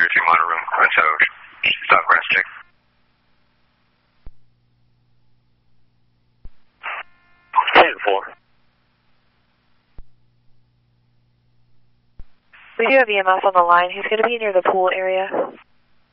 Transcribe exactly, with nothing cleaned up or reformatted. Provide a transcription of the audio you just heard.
two motor room, so stop grass check. ten four. We do have E M S on the line. He's going to be near the pool area.